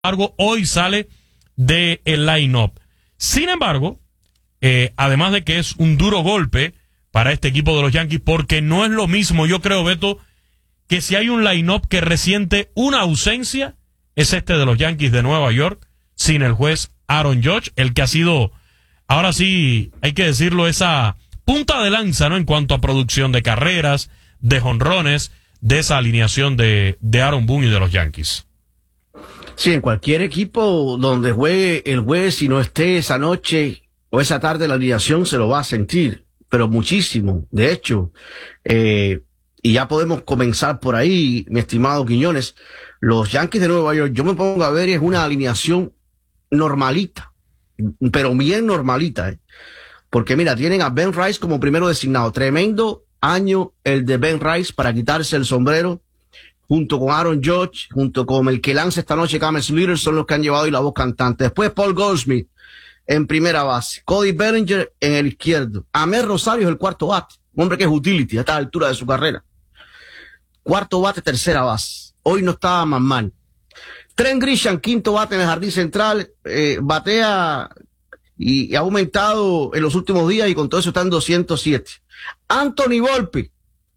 embargo, hoy sale del line-up. Sin embargo, además de que es un duro golpe para este equipo de los Yankees, porque no es lo mismo, yo creo, Beto, que si hay un line-up que resiente una ausencia, es este de los Yankees de Nueva York, sin el juez Aaron Judge, el que ha sido, ahora sí, hay que decirlo, esa punta de lanza, ¿no? En cuanto a producción de carreras, de jonrones, de esa alineación de Aaron Boone y de los Yankees. Sí, en cualquier equipo donde juegue el juez y no esté esa noche o esa tarde la alineación se lo va a sentir, pero muchísimo. De hecho, y ya podemos comenzar por ahí, mi estimado Quiñones, los Yankees de Nueva York, yo me pongo a ver y es una alineación normalita, pero bien normalita, porque mira, tienen a Ben Rice como primero designado, tremendo año el de Ben Rice para quitarse el sombrero, junto con Aaron Judge, junto con el que lanza esta noche Cameron Slater, son los que han llevado y la voz cantante. Después Paul Goldschmidt en primera base, Cody Bellinger en el izquierdo, Amer Rosario es el cuarto bate, un hombre que es utility a esta altura de su carrera. Cuarto bate, tercera base. Hoy no estaba más mal. Trent Grisham, quinto bate en el jardín central, batea y ha aumentado en los últimos días y con todo eso está en 207. Anthony Volpe,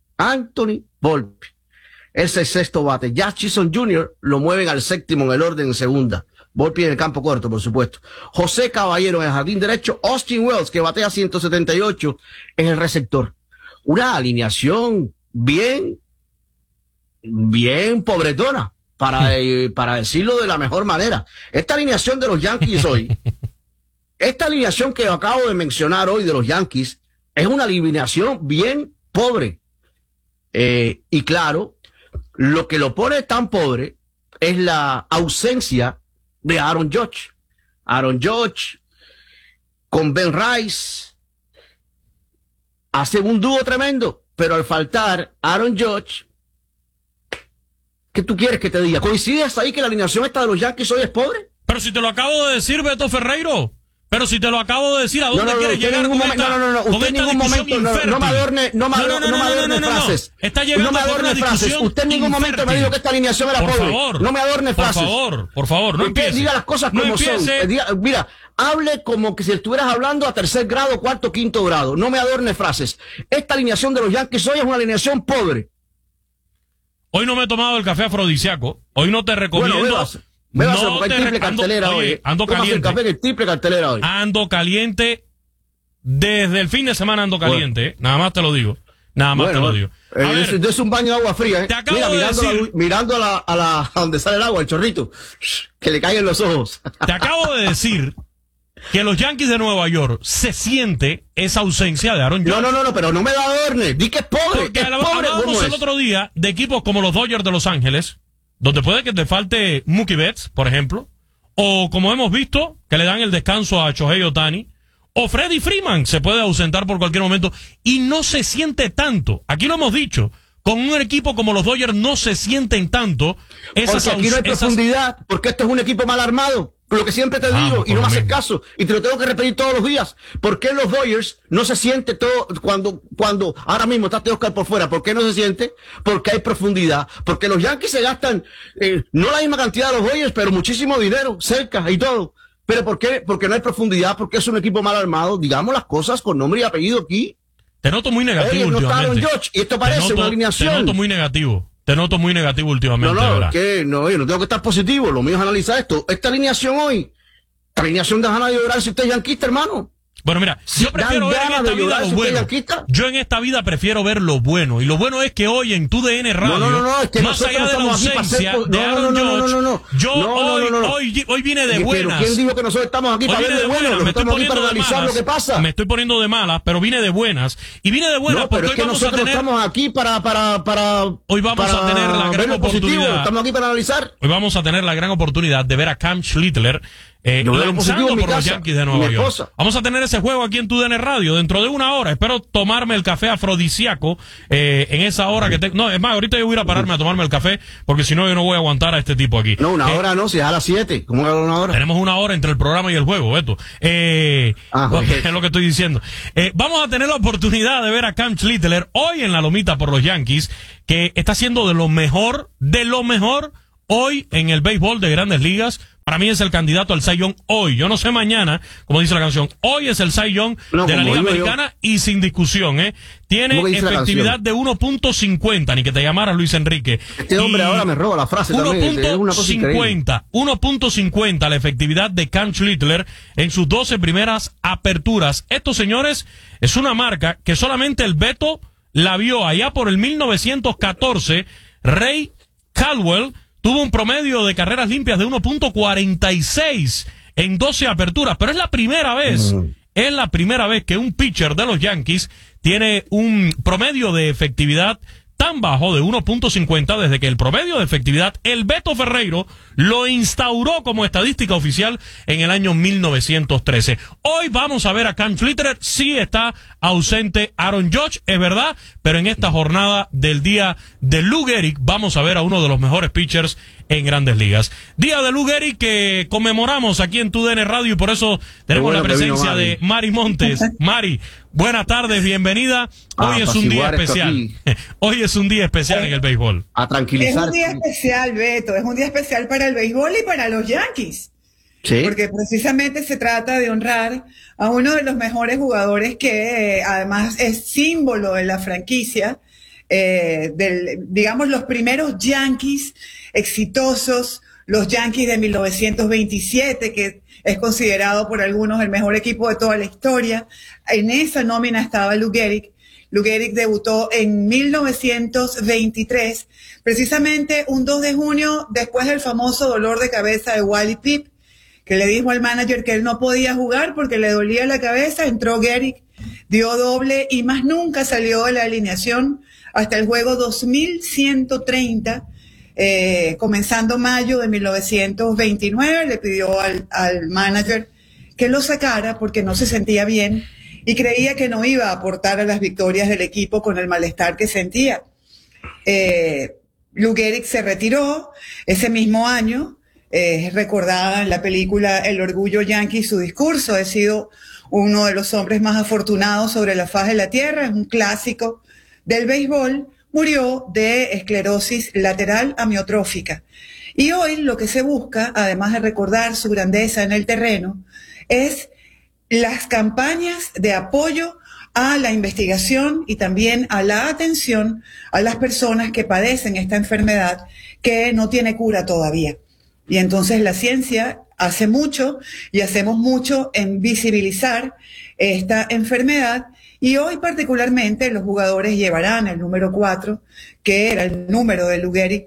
ese es sexto bate. Jazz Chisholm Jr. lo mueven al séptimo en el orden en segunda. Volpe en el campo corto, por supuesto. José Caballero en el jardín derecho. Austin Wells, que batea 178, en el receptor. Una alineación bien pobretona, para decirlo de la mejor manera. Esta alineación de los Yankees hoy, esta alineación que acabo de mencionar hoy de los Yankees, es una alineación bien pobre. Y claro, lo que lo pone tan pobre es la ausencia de Aaron Judge. Aaron Judge con Ben Rice hace un dúo tremendo, pero al faltar Aaron Judge, ¿qué tú quieres que te diga? ¿Coincides ahí que la alineación esta de los Yankees hoy es pobre? Pero si te lo acabo de decir, Beto Ferreiro. Pero si te lo acabo de decir, ¿a dónde quieres llegar con esta usted en ningún momento no me adorne frases. Está llegando no me adorne frases. Usted en ningún momento me dijo que esta alineación era pobre. No me adorne frases. Por favor, no empieces. Diga las cosas como son. Mira, hable como que si estuvieras hablando a tercer grado, cuarto, quinto grado. No me adorne frases. Esta alineación de los Yankees hoy es una alineación pobre. Hoy no me he tomado el café afrodisíaco. Hoy no te recomiendo. Bueno, porque hay triple cartelera hoy. Ando caliente. El café que triple cartelera hoy. Ando caliente. Desde el fin de semana ando caliente. Nada más te lo digo. Te lo digo. Es un baño de agua fría. Te acabo de decir. Mirando a donde sale el agua, el chorrito. Que le caigan los ojos. Te acabo de decir que los Yankees de Nueva York se siente esa ausencia de Aaron Judge. No, pero no me da adorne. Di que es pobre. Porque hablábamos el otro día de equipos como los Dodgers de Los Ángeles, donde puede que te falte Mookie Betts, por ejemplo, o como hemos visto, que le dan el descanso a Shohei Ohtani, o Freddie Freeman se puede ausentar por cualquier momento, y no se siente tanto. Aquí lo hemos dicho, con un equipo como los Dodgers no se sienten tanto esas porque aquí no hay profundidad, porque esto es un equipo mal armado. Lo que siempre te digo, y no me haces caso, y te lo tengo que repetir todos los días. ¿Por qué los Dodgers no se siente todo cuando ahora mismo está Oscar por fuera? ¿Por qué no se siente? Porque hay profundidad. Porque los Yankees se gastan, no la misma cantidad de los Dodgers, pero muchísimo dinero, cerca y todo. ¿Pero por qué? Porque no hay profundidad, porque es un equipo mal armado. Digamos las cosas con nombre y apellido aquí. Te noto muy negativo últimamente. George, y esto parece una alineación. Te noto muy negativo. Te noto muy negativo últimamente. No, yo no tengo que estar positivo. Lo mío es analizar esto. Esta alineación hoy, esta alineación de ganas de llorar si usted es yanquista, hermano. Bueno, mira, yo prefiero ver en esta vida lo bueno. Yo en esta vida prefiero ver lo bueno. Y lo bueno es que hoy en TUDN Radio, es que más allá de la ausencia de Aaron Judge, hoy vine de buenas. ¿Quién dijo que nosotros estamos aquí para ver de buenas? Estamos aquí para analizar lo que pasa. Me estoy poniendo de malas, pero vine de buenas. Y vine de buenas porque hoy vamos a tener... estamos aquí para hoy vamos a tener la gran oportunidad. Estamos aquí para analizar. Hoy vamos a tener la gran oportunidad de ver a Cam Schlittler lanzando por los Yankees de Nueva York. Vamos a tener ese juego aquí en TUDN Radio dentro de una hora. Espero tomarme el café afrodisíaco en esa hora que no, es más, ahorita yo voy a ir a pararme a tomarme el café porque si no yo no voy a aguantar a este tipo aquí. No, una hora no, si es a las 7. ¿Cómo que una hora? Tenemos una hora entre el programa y el juego, Beto. Es lo que estoy diciendo. Vamos a tener la oportunidad de ver a Cam Schlittler hoy en la lomita por los Yankees, que está haciendo de lo mejor hoy en el béisbol de Grandes Ligas. Para mí es el candidato al Cy Young hoy. Yo no sé mañana, como dice la canción. Hoy es el Cy Young de la Liga Americana y sin discusión, ¿eh? Tiene efectividad de 1.50, ni que te llamara Luis Enrique. Este hombre ahora me roba la frase 1.50 la efectividad de Cam Schlittler en sus 12 primeras aperturas. Esto, señores, es una marca que solamente el Beto la vio allá por el 1914. Ray Caldwell tuvo un promedio de carreras limpias de 1.46 en 12 aperturas, pero es la primera vez que un pitcher de los Yankees tiene un promedio de efectividad tan bajo de 1.50 desde que el promedio de efectividad el Beto Ferreiro lo instauró como estadística oficial en el año 1913. Hoy vamos a ver a Cam Schlittler. Sí está ausente Aaron Judge, es verdad, pero en esta jornada del día de Lou Gehrig vamos a ver a uno de los mejores pitchers en Grandes Ligas. Día de Lou Gehrig que conmemoramos aquí en TUDN Radio y por eso tenemos la presencia de Mari Montes. Mari, buenas tardes, bienvenida. Hoy es un día especial. Hoy es un día especial en el béisbol. A tranquilizar. Es un día especial, Beto. Es un día especial para el béisbol y para los Yankees. Sí. Porque precisamente se trata de honrar a uno de los mejores jugadores que además es símbolo de la franquicia, digamos, los primeros Yankees exitosos, los Yankees de 1927, que es considerado por algunos el mejor equipo de toda la historia. En esa nómina estaba Lou Gehrig. Lou Gehrig debutó en 1923, precisamente un 2 de junio, después del famoso dolor de cabeza de Wally Pipp, que le dijo al manager que él no podía jugar porque le dolía la cabeza. Entró Gehrig, dio doble y más nunca salió de la alineación hasta el juego 2130, comenzando mayo de 1929. Le pidió al manager que lo sacara porque no se sentía bien y creía que no iba a aportar a las victorias del equipo con el malestar que sentía. Lou Gehrig se retiró ese mismo año. Es recordada en la película El Orgullo Yankee su discurso. He sido uno de los hombres más afortunados sobre la faz de la tierra. Es un clásico del béisbol. Murió de esclerosis lateral amiotrófica. Y hoy lo que se busca, además de recordar su grandeza en el terreno, es las campañas de apoyo a la investigación y también a la atención a las personas que padecen esta enfermedad que no tiene cura todavía. Y entonces la ciencia hace mucho y hacemos mucho en visibilizar esta enfermedad. Y hoy particularmente los jugadores llevarán el número 4, que era el número de Lou Gehrig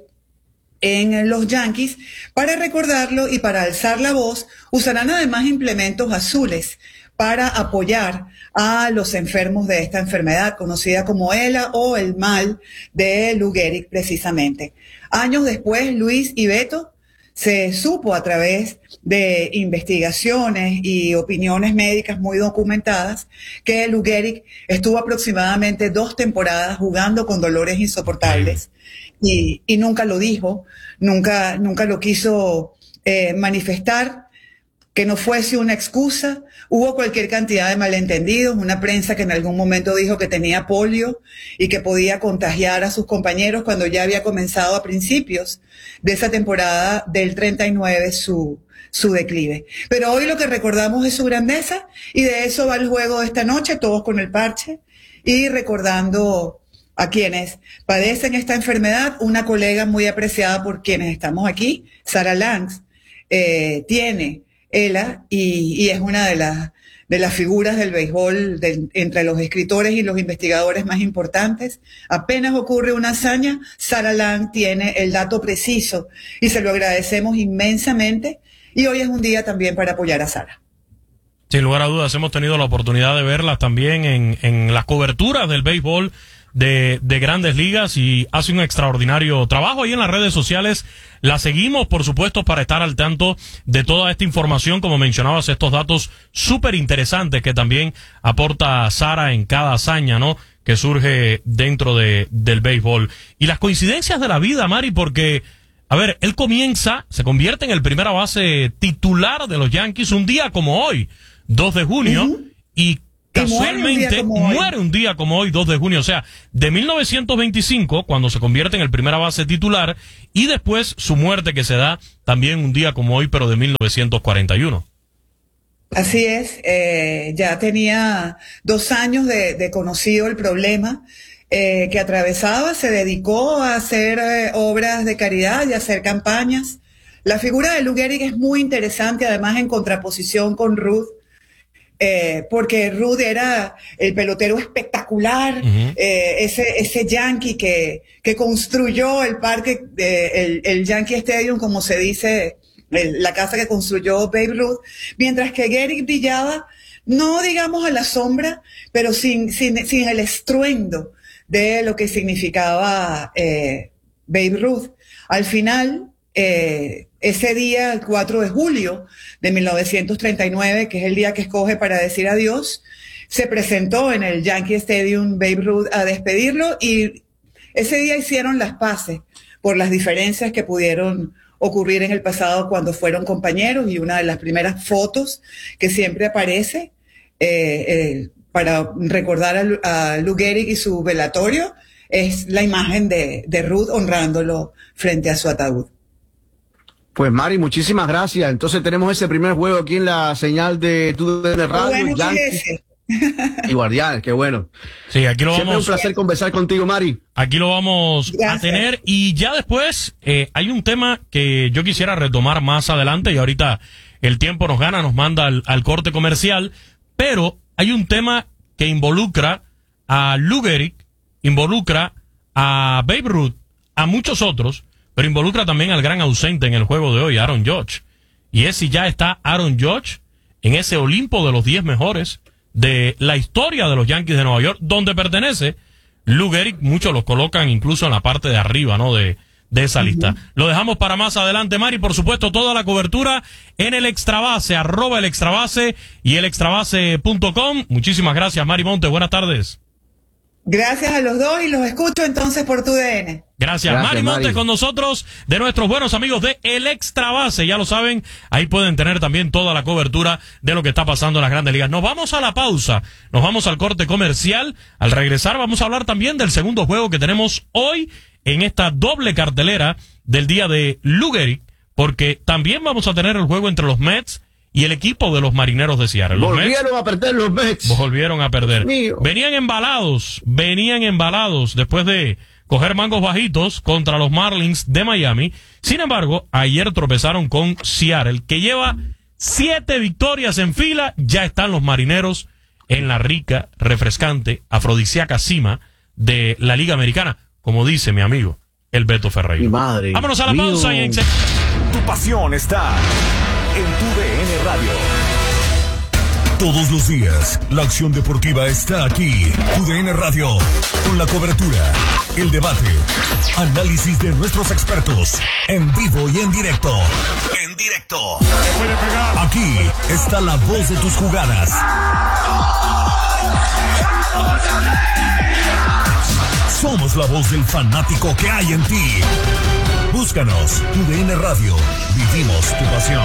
en los Yankees. Para recordarlo y para alzar la voz, usarán además implementos azules para apoyar a los enfermos de esta enfermedad, conocida como ELA o el mal de Lou Gehrig precisamente. Años después, Luis y Beto, se supo a través de investigaciones y opiniones médicas muy documentadas que Lou Gehrig estuvo aproximadamente 2 temporadas jugando con dolores insoportables y nunca lo dijo, nunca lo quiso manifestar, que no fuese una excusa. Hubo cualquier cantidad de malentendidos, una prensa que en algún momento dijo que tenía polio y que podía contagiar a sus compañeros cuando ya había comenzado a principios de esa temporada del 39 su declive. Pero hoy lo que recordamos es su grandeza y de eso va el juego de esta noche, todos con el parche y recordando a quienes padecen esta enfermedad. Una colega muy apreciada por quienes estamos aquí, Sarah Langs, tiene ELA y es una de las figuras del béisbol entre los escritores y los investigadores más importantes. Apenas ocurre una hazaña, Sarah Lang tiene el dato preciso y se lo agradecemos inmensamente. Y hoy es un día también para apoyar a Sarah. Sin lugar a dudas, hemos tenido la oportunidad de verlas también en las coberturas del béisbol de Grandes Ligas y hace un extraordinario trabajo ahí en las redes sociales. La seguimos, por supuesto, para estar al tanto de toda esta información, como mencionabas, estos datos súper interesantes que también aporta Sara en cada hazaña, ¿no?, que surge dentro del béisbol. Y las coincidencias de la vida, Mari, porque, a ver, él se convierte en el primera base titular de los Yankees un día como hoy, 2 de junio, y casualmente muere un día como hoy, 2 de junio, o sea, de 1925, cuando se convierte en el primera base titular, y después su muerte que se da también un día como hoy, pero de 1941. Así es, ya tenía 2 años de conocido el problema que atravesaba, se dedicó a hacer obras de caridad y a hacer campañas. La figura de Lou Gehrig es muy interesante, además en contraposición con Ruth, porque Ruth era el pelotero espectacular, ese yankee que construyó el parque, el Yankee Stadium, como se dice, la casa que construyó Babe Ruth, mientras que Gehrig brillaba, no digamos a la sombra, pero sin el estruendo de lo que significaba Babe Ruth. Al final, ese día, el 4 de julio de 1939, que es el día que escoge para decir adiós, se presentó en el Yankee Stadium Babe Ruth a despedirlo, y ese día hicieron las paces por las diferencias que pudieron ocurrir en el pasado cuando fueron compañeros, y una de las primeras fotos que siempre aparece para recordar a Lou Gehrig y su velatorio es la imagen de Ruth honrándolo frente a su ataúd. Pues Mari, muchísimas gracias. Entonces tenemos ese primer juego aquí en la señal de TUDN Radio. Bueno, Yankees y Guardianes, qué bueno. Sí, aquí lo Siempre vamos. un placer conversar contigo, Mari. Aquí lo vamos Gracias. a tener, y ya después hay un tema que yo quisiera retomar más adelante, y ahorita el tiempo nos gana, nos manda al corte comercial, pero hay un tema que involucra a Lou Gehrig, involucra a Babe Ruth, a muchos otros, pero involucra también al gran ausente en el juego de hoy, Aaron Judge. Y es si ya está Aaron Judge en ese Olimpo de los 10 mejores de la historia de los Yankees de Nueva York, donde pertenece Lou Gehrig. Muchos los colocan incluso en la parte de arriba, ¿no?, de esa lista. Lo dejamos para más adelante, Mari. Por supuesto, toda la cobertura en el Extrabase, @el Extrabase y el extrabase.com. Muchísimas gracias, Mari Montes. Buenas tardes. Gracias a los dos, y los escucho entonces por TUDN. Gracias, Mari Montes, con nosotros, de nuestros buenos amigos de El Extrabase. Ya lo saben, ahí pueden tener también toda la cobertura de lo que está pasando en las Grandes Ligas. Nos vamos a la pausa, nos vamos al corte comercial. Al regresar vamos a hablar también del segundo juego que tenemos hoy en esta doble cartelera del día de Lou Gehrig, porque también vamos a tener el juego entre los Mets y el equipo de los Marineros de Seattle. Volvieron a perder los Mets. Volvieron a perder. Venían embalados después de coger mangos bajitos contra los Marlins de Miami. Sin embargo, ayer tropezaron con Seattle, que lleva 7 victorias en fila. Ya están los Marineros en la rica, refrescante, afrodisíaca cima de la Liga Americana, como dice mi amigo, el Beto Ferreira. Mi madre. Vámonos a la pausa y Tu pasión está en TUDN Radio. Todos los días, la acción deportiva está aquí. TUDN Radio, con la cobertura, el debate, análisis de nuestros expertos, en vivo y en directo. Aquí está la voz de tus jugadas. Somos la voz del fanático que hay en ti. Búscanos, TUDN Radio. Vivimos tu pasión.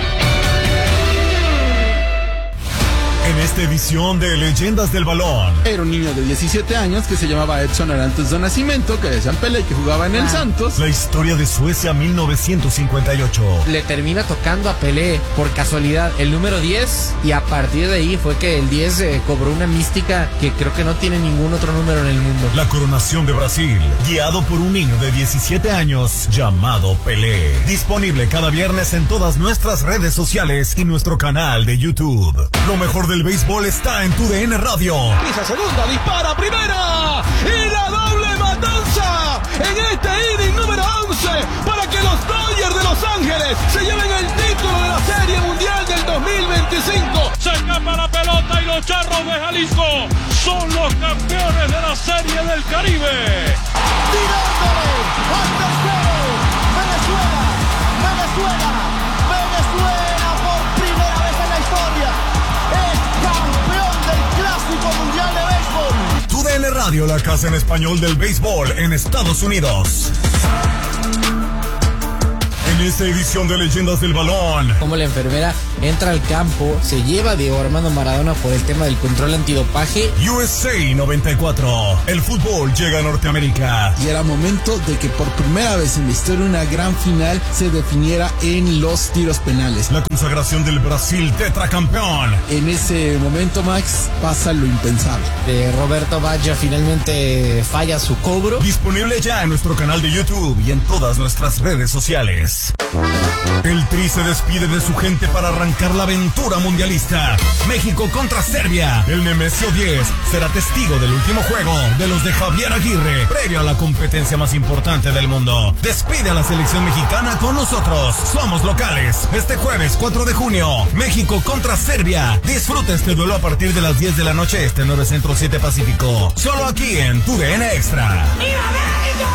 En esta edición de Leyendas del Balón. Era un niño de 17 años que se llamaba Edson Arantes do Nascimento, que decían Pelé y que jugaba en el Santos. La historia de Suecia 1958. Le termina tocando a Pelé por casualidad el número 10, y a partir de ahí fue que el 10 cobró una mística que creo que no tiene ningún otro número en el mundo. La coronación de Brasil, guiado por un niño de 17 años llamado Pelé. Disponible cada viernes en todas nuestras redes sociales y nuestro canal de YouTube. Lo mejor del béisbol está en TUDN Radio. Pisa segunda, dispara primera y la doble matanza en este inning número 11 para que los Dodgers de Los Ángeles se lleven el título de la Serie Mundial del 2025. Se escapa la pelota y los Charros de Jalisco son los campeones de la Serie del Caribe. Tirándole al tercero. Venezuela por primera vez en la historia es campeón del Clásico Mundial de Béisbol. TUDN Radio, la casa en español del béisbol en Estados Unidos. En En esta edición de Leyendas del Balón, Como la enfermera entra al campo, se lleva a Diego Armando Maradona por el tema del control antidopaje. USA 94, el fútbol llega a Norteamérica. Y era momento de que por primera vez en la historia una gran final se definiera en los tiros penales. La consagración del Brasil tetracampeón. En ese momento, Max, pasa lo impensable. Roberto Baggio finalmente falla su cobro. Disponible ya en nuestro canal de YouTube y en todas nuestras redes sociales. El Tri se despide de su gente para arrancar la aventura mundialista. México contra Serbia. El Nemesio 10 será testigo del último juego de los de Javier Aguirre, previo a la competencia más importante del mundo. Despide a la selección mexicana con nosotros. Somos locales. Este jueves 4 de junio, México contra Serbia. Disfruta este duelo a partir de las 10 de la noche, 9 Centro 7 Pacífico. Solo aquí en TUDN Extra. ¡Viva México!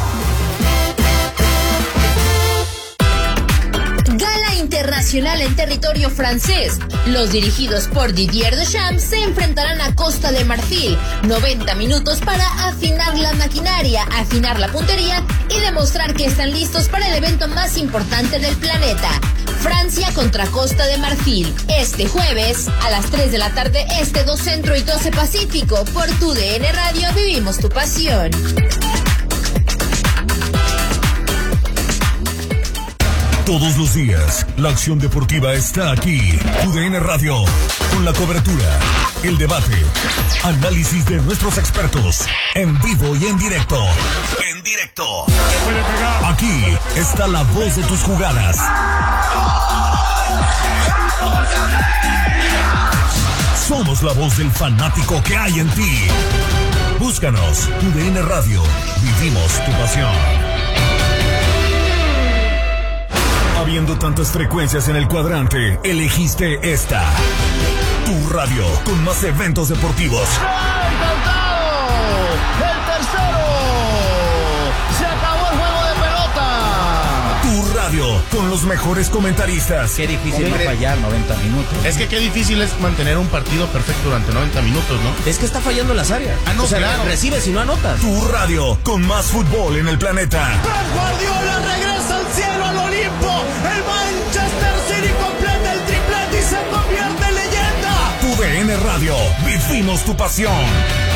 Gala internacional en territorio francés. Los dirigidos por Didier Deschamps se enfrentarán a Costa de Marfil. 90 minutos para afinar la maquinaria, afinar la puntería y demostrar que están listos para el evento más importante del planeta. Francia contra Costa de Marfil. Este jueves a las 3 de la tarde, 2 Centro y 12 Pacífico. Por TUDN Radio vivimos tu pasión. Todos los días, la acción deportiva está aquí. TUDN Radio, con la cobertura, el debate, análisis de nuestros expertos, en vivo y en directo. En directo. Aquí está la voz de tus jugadas. Somos la voz del fanático que hay en ti. Búscanos, TUDN Radio, vivimos tu pasión. Habiendo tantas frecuencias en el cuadrante, elegiste esta. Tu radio, con más eventos deportivos. ¡El tercero! ¡Se acabó el juego de pelota! Tu radio, con los mejores comentaristas. Qué difícil no fallar 90 minutos. Es que qué difícil es mantener un partido perfecto durante 90 minutos, ¿no? Es que está fallando las áreas. No, o sea, claro. recibes y no anotas. Tu radio, con más fútbol en el planeta. ¡Pep Guardiola regresa al cielo, al Olimpo! ¡El Manchester City completa el triplete y se convierte en leyenda! TUDN Radio, vivimos tu pasión.